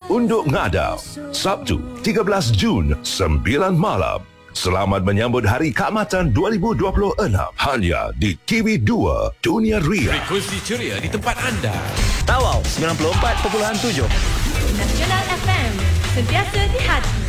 Unduk Ngadau, Sabtu 13 Jun 9 malam. Selamat menyambut Hari Kaamatan 2026 hanya di TV2 Dunia Ria. Frekuensi ceria di tempat anda. Tawau 94.7 Nasional FM, sentiasa di hati.